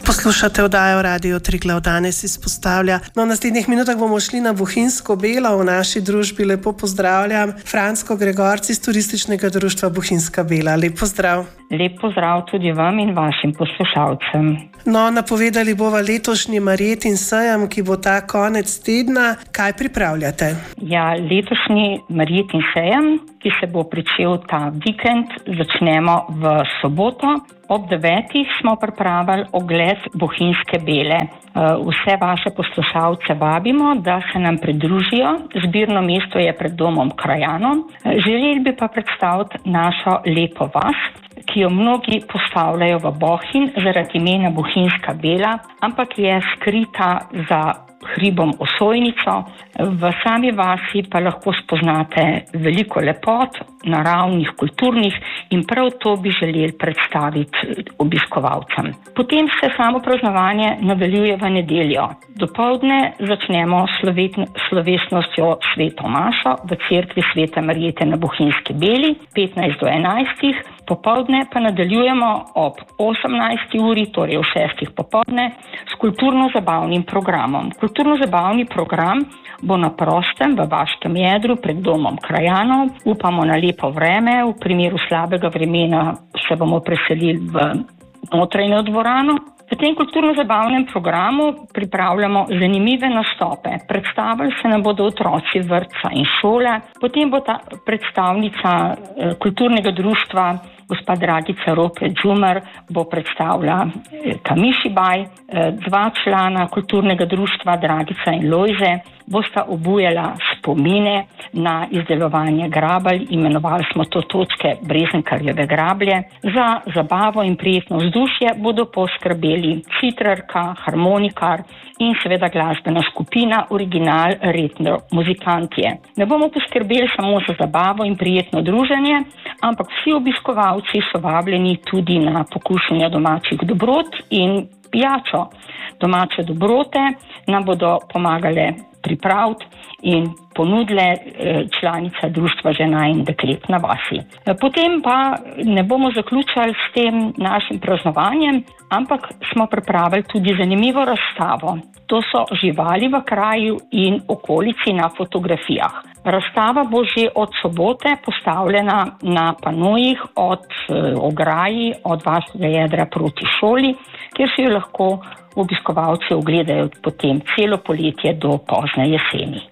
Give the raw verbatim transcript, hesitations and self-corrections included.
Poslušate oddajo Radio Triglav, danes izpostavlja. No, v naslednjih minutah bomo šli na Bohinjsko Belo. V naši družbi lepo pozdravljam Franco Gregorci iz Turističnega društva Bohinjska Bela. Lep pozdrav. Lep pozdrav tudi vam in vašim poslušalcem. No, napovedali bova letošnji Marjetin sejem, ki bo ta konec tedna. Kaj pripravljate? Ja, letošnji Marjetin sejem, ki se bo pričel ta vikend, začnemo v soboto. Ob devetih smo pripravili ogled Bohinjske Bele. Vse vaše poslušalce vabimo, da se nam pridružijo. Zbirno mesto je pred domom krajanov. Želeli bi pa predstaviti našo lepo vas, ki jo mnogi postavljajo v Bohinj zaradi imena Bohinjska Bela, ampak je skrita za hribom Osojnico. V sami vasi pa lahko spoznate veliko lepot, naravnih, kulturnih, in prav to bi želeli predstaviti obiskovalcem. Potem se samo praznovanje nadaljuje v nedeljo. Dopoldne začnemo slovesnostjo sveto mašo v cerkvi Svete Marjete na Bohinjski Beli, petnajst do enajstih. Popoldne pa nadaljujemo ob osemnajsti uri, torej v šestih popoldne, s kulturno-zabavnim programom. Kulturno-zabavni program bo na prostem v vaškem jedru pred domom krajanov. Upamo na lepo vreme, v primeru slabega vremena se bomo preselili v notranjo dvorano. V tem kulturno-zabavnem programu pripravljamo zanimive nastope. Predstavili se nam bodo otroci vrtca in šole, potem bo ta predstavnica eh, kulturnega društva gospa Dragica Rope-Džumer bo predstavila Kamišibaj, eh, dva člana kulturnega društva Dragica in Lojze bosta obujala spomine na izdelovanje grabelj, imenovali smo to točke Brezenkarjeve grablje. Za zabavo in prijetno vzdušje bodo poskrbeli citrarka, harmonikar in seveda glasbena skupina Original Retro Muzikantje. Ne bomo poskrbeli samo za zabavo in prijetno druženje, ampak vsi obiskovalci so vabljeni tudi na pokušanje domačih dobrot in pijačo. Domače dobrote nam bodo pomagale pripraviti in ponudile članica društva žena in deklet na vasi. Potem pa ne bomo zaključili s tem našim praznovanjem, ampak smo pripravili tudi zanimivo razstavo. To so živali v kraju in okolici na fotografijah. Razstava bo že od sobote postavljena na panojih od eh, ograji, od vašega jedra proti šoli, kjer si jo lahko obiskovalci ogledajo potem celo poletje do pozne jeseni.